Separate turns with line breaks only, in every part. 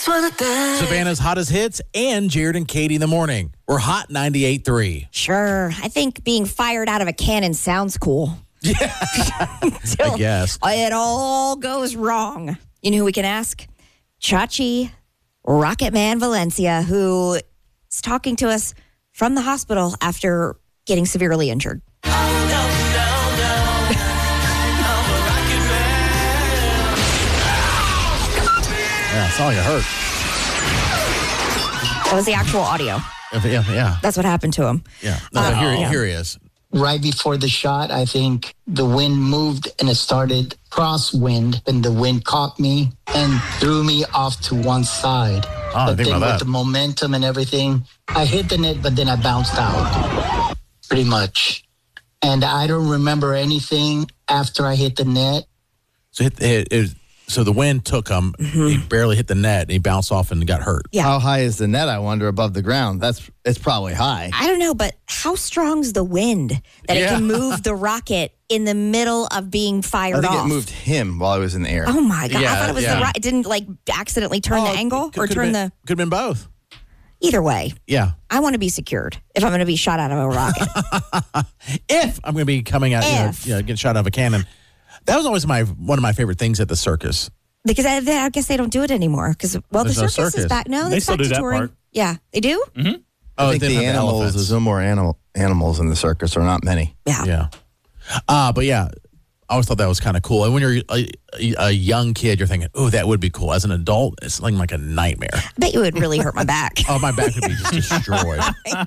just wanna dance.
Savannah's hottest hits and Jared and Katie in the morning. We're Hot 98.3.
Sure. I think being fired out of a cannon sounds cool.
Yeah,
Till
I guess.
it all goes wrong. You know who we can ask? Chachi Rocket Man Valencia, who is talking to us from the hospital after getting severely injured.
Yeah, it's all you hurt.
That was the actual audio.
Yeah.
That's what happened to him.
Yeah. No, here he is.
Right before the shot, I think the wind moved and it started crosswind, and the wind caught me and threw me off to one side.
I
But
think
then
about
with
that.
the momentum and everything, I hit the net, but then I bounced out, pretty much. And I don't remember anything after I hit the net.
So the wind took him. He barely hit the net, and he bounced off and got hurt.
Yeah.
How high is the net, I wonder, above the ground? It's probably high.
I don't know, but how strong's the wind that it can move the rocket in the middle of being
I
fired
think
off?
it moved him while I was in the air.
Oh my God. I
Yeah,
thought it was
yeah.
the rocket. It didn't accidentally turn the angle or turn the.
Could have been both.
Either way,
Yeah.
I want to be secured if I'm going to be shot out of a rocket.
If I'm going to be coming out, getting shot out of a cannon. That was always one of my favorite things at the circus.
Because I guess they don't do it anymore. Because, the
There's no
circus is
circus.
back. No,
They
it's
still
back
do
to
that
touring.
part.
Yeah, they do?
Oh,
I think
they
the
have
animals,
elephants.
there's no more animals in the circus, or not many.
Yeah.
Yeah. But yeah, I always thought that was kind of cool. And when you're a young kid, you're thinking, oh, that would be cool. As an adult, it's like a nightmare.
I bet you it would really hurt my back.
Oh, my back would be just destroyed.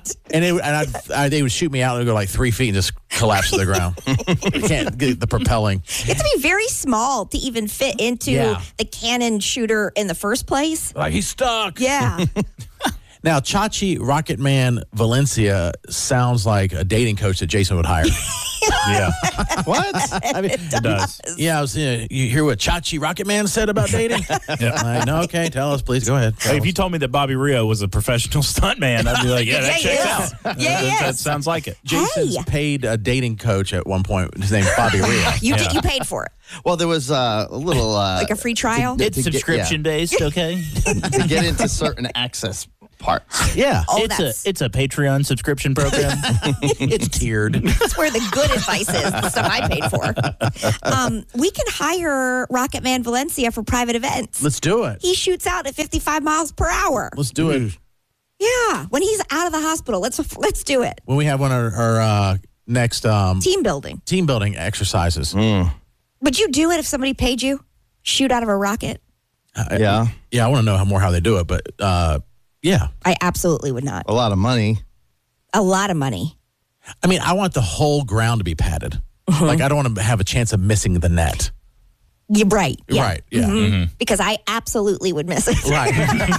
And they would shoot me out and go like 3 feet and just collapse to the ground. You can't get the propelling.
You have to be very small to even fit into the cannon shooter in the first place.
Like, he's stuck.
Yeah.
Now, Chachi Rocket Man Valencia sounds like a dating coach that Jason would hire.
Yeah,
What?
I mean,
it does.
yeah, you hear what Chachi Rocket Man said about dating?
Yeah.
No, okay, tell us, please. Go ahead.
Hey, if you told me that Bobby Rio was a professional stuntman, I'd be like, yeah, that
Yeah, he
checks
is.
out.
Yeah, he
that
is.
sounds like it.
Jason's
Hey.
paid a dating coach at one point. His name's Bobby Rio.
You paid for it.
Well, there was a little
Like a free trial.
to
It's
get-
subscription based, okay?
to get into certain access parts.
Yeah,
Oh,
It's a Patreon subscription program.
it's tiered.
That's where the good advice is. The stuff I paid for. We can hire Rocket Man Valencia for private events.
Let's do it.
He shoots out at 55 miles per hour.
Let's do it.
Yeah, when he's out of the hospital, let's do it.
When we have one of our next
Team building.
team building exercises.
Would you do it if somebody paid you? Shoot out of a rocket?
Yeah,
Yeah, I want to know more how they do it, but yeah.
I absolutely would not.
a lot of money.
A lot of money.
I mean, I want the whole ground to be padded. Like, I don't want to have a chance of missing the net.
You're right. Yeah.
Right, yeah.
Because I absolutely would miss it.
Right.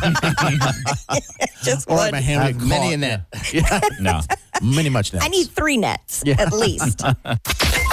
Just
Or
would.
my hand would
Have
get
many
caught.
a net.
Yeah.
No.
Many much nets.
I need 3 nets at least.